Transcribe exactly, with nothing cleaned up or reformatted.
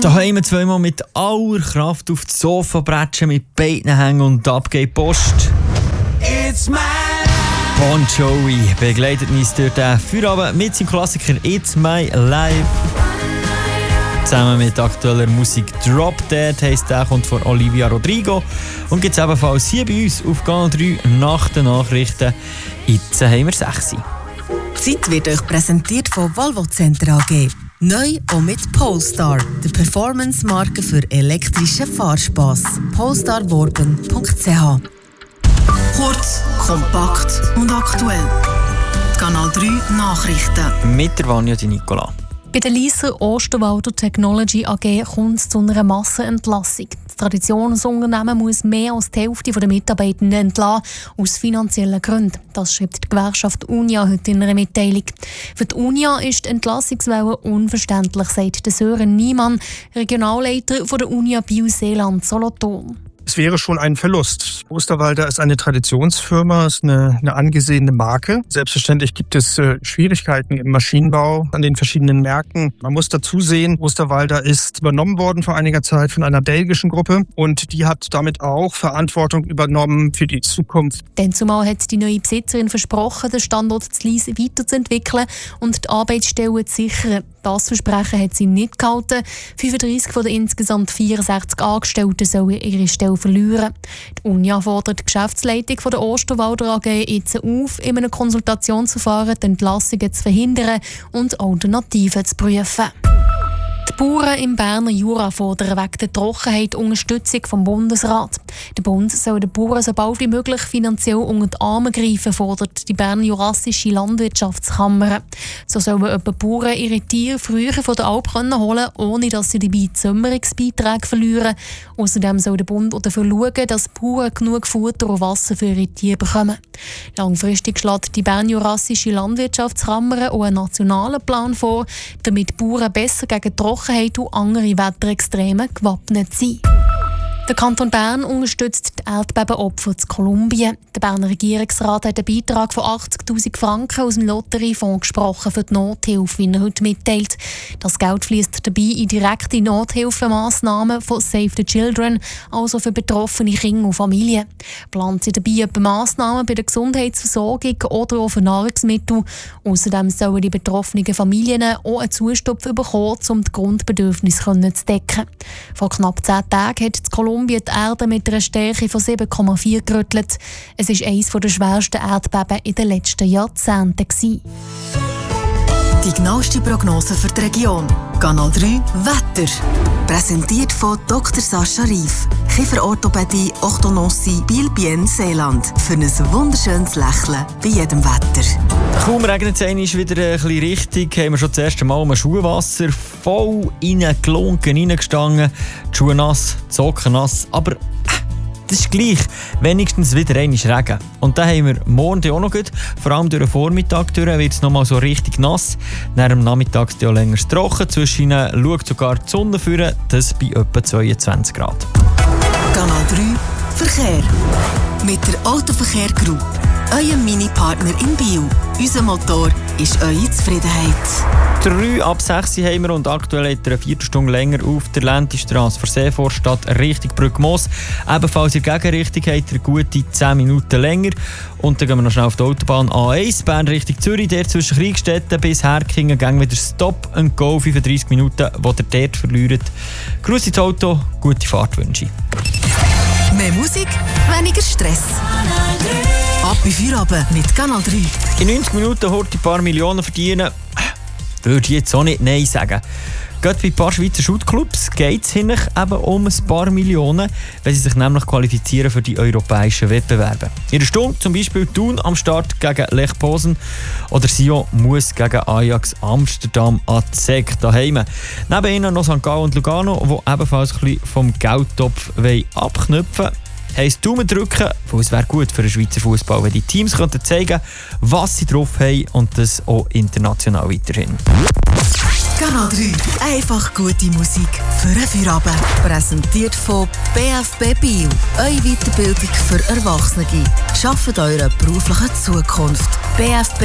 Daheim zweimal mit aller Kraft auf das Sofa bretschen, mit beiden Hängen und ab geht Post. It's my Bon Jovi begleitet uns durch den Feierabend mit seinem Klassiker It's My Life. Zusammen mit aktueller Musik Drop Dead heisst der, kommt von Olivia Rodrigo und gibt es ebenfalls hier bei uns auf Kanal drei nach den Nachrichten. Jetzt haben wir sechs. Die Zeit wird euch präsentiert von Volvo Center A G. Neu auch mit Polestar, der Performance-Marke für elektrischen Fahrspass. polestar worben punkt c h. Kurz, kompakt und aktuell. Kanal drei Nachrichten. Mit der Vanja Di Nicola. Bei der Lysser Osterwalder Technology A G kommt es zu einer Massenentlassung. Das Traditionsunternehmen muss mehr als die Hälfte der Mitarbeitenden entlassen, aus finanziellen Gründen. Das schreibt die Gewerkschaft Unia heute in einer Mitteilung. Für die Unia ist die Entlassungswelle unverständlich, sagt Sören Niemann, Regionalleiter von der Unia Biel-Seeland-Solothurn. Es wäre schon ein Verlust. Osterwalder ist eine Traditionsfirma, ist eine, eine angesehene Marke. Selbstverständlich gibt es äh, Schwierigkeiten im Maschinenbau an den verschiedenen Märkten. Man muss dazu sehen, Osterwalder ist übernommen worden vor einiger Zeit von einer belgischen Gruppe und die hat damit auch Verantwortung übernommen für die Zukunft. Denn zumal hat die neue Besitzerin versprochen, den Standort zu Lyss weiterzuentwickeln und die Arbeitsstellen zu sichern. Das Versprechen hat sie nicht gehalten. fünfunddreissig von den insgesamt vierundsechzig Angestellten sollen ihre Stelle verlieren. Die Unia fordert die Geschäftsleitung von der Osterwalder A G jetzt auf, in einem Konsultationsverfahren die Entlassungen zu verhindern und Alternativen zu prüfen. Die Bauern im Berner Jura fordern wegen der Trockenheit Unterstützung vom Bundesrat. Der Bund soll den Bauern so bald wie möglich finanziell unter die Arme greifen, fordert die Berner Jurassische Landwirtschaftskammer. So sollen etwa Bauern ihre Tiere früher von der Alp holen können, ohne dass sie dabei die Säumerungsbeiträge verlieren. Außerdem soll der Bund auch dafür schauen, dass die Bauern genug Futter und Wasser für ihre Tiere bekommen. Langfristig schlägt die Berner Jurassische Landwirtschaftskammer auch einen nationalen Plan vor, damit die Bauern besser gegen Trockenheit und andere Wetterextreme gewappnet sind. Der Kanton Bern unterstützt die Erdbebenopfer zu Kolumbien. Der Berner Regierungsrat hat einen Beitrag von achtzigtausend Franken aus dem Lotteriefonds gesprochen für die Nothilfe, wie er heute mitteilt. Das Geld fließt dabei in direkte Nothilfemaßnahmen von Save the Children, also für betroffene Kinder und Familien. Plant sie dabei etwa Massnahmen bei der Gesundheitsversorgung oder auch für Nahrungsmittel. Außerdem sollen die betroffenen Familien auch einen Zustupf bekommen, um die Grundbedürfnisse zu decken. Vor knapp zehn Tagen hat das Kolumbien die Erde mit einer Stärke von sieben Komma vier gerüttelt. Es war eines der schwersten Erdbeben in den letzten Jahrzehnten. Die genaueste Prognose für die Region. Kanal drei Wetter. Präsentiert von Doktor Sascha Rief. Kieferorthopädie, Orthodontie, Biel-Bien, Seeland. Für ein wunderschönes Lächeln bei jedem Wetter. Kaum regnet es einmal wieder ein bisschen richtig, haben wir schon das erste Mal um Schuhwasser voll reingelunken, reingestanden. Die Schuhe nass, die Socken nass, aber das ist gleich. Wenigstens wieder einmal Regen. Und dann haben wir morgen auch noch gut. Vor allem durch den Vormittag wird es noch mal so richtig nass. Nach dem Nachmittag ist es auch länger trocken. Zwischen ihnen schaut sogar die Sonne führen. Das bei etwa zweiundzwanzig Grad. Kanal drei Verkehr. Mit der Autoverkehr Group. Euer Mini-Partner in Biel. Unser Motor ist eure Zufriedenheit. Drei ab sechs haben wir und aktuell hat er eine Viertelstunde länger auf der Läntistrasse von Seevorstadt Richtung Brückmoos. Ebenfalls in der Gegenrichtung hat er gute zehn Minuten länger. Und dann gehen wir noch schnell auf die Autobahn A eins, Bern Richtung Zürich, der zwischen Kriegstetten bis Herkingen, gehen wieder Stop and Go, fünfunddreissig Minuten, wo der dort verliert. Grüß ins Auto, gute Fahrt wünsche ich. Mehr Musik, weniger Stress. Ab bei Feierabend mit Kanal drei. In neunzig Minuten heute ein paar Millionen verdienen, würde ich jetzt auch nicht Nein sagen. Gerade bei ein paar Schweizer Shootclubs geht es eben um ein paar Millionen, wenn sie sich nämlich qualifizieren für die europäischen Wettbewerbe. In der Stunde zum Beispiel Thun am Start gegen Lech Posen oder Sion muss gegen Ajax Amsterdam an die Sek daheim. Neben ihnen noch Sankt Gallen und Lugano, die ebenfalls ein bisschen vom Geldtopf abknüpfen wollen. Heisst Daumen drücken, weil es wäre gut für den Schweizer Fußball, wenn die Teams könnten zeigen, was sie drauf haben und das auch international weiterhin. Kanal drei. Einfach gute Musik für einen Feierabend. Präsentiert von B F B Biel. Eure Weiterbildung für Erwachsene. Schafft eure berufliche Zukunft. B F B